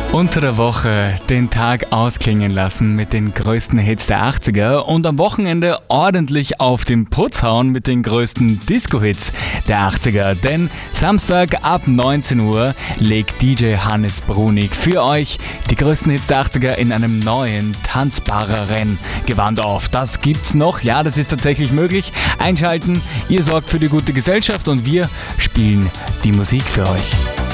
Unter der Woche den Tag ausklingen lassen mit den größten Hits der 80er und am Wochenende ordentlich auf den Putz hauen mit den größten Disco-Hits der 80er. Denn Samstag ab 19 Uhr legt DJ Hannes Brunig für euch die größten Hits der 80er in einem neuen, tanzbareren Gewand auf. Das gibt's noch, ja, das ist tatsächlich möglich. Einschalten, ihr sorgt für die gute Gesellschaft und wir spielen die Musik für euch.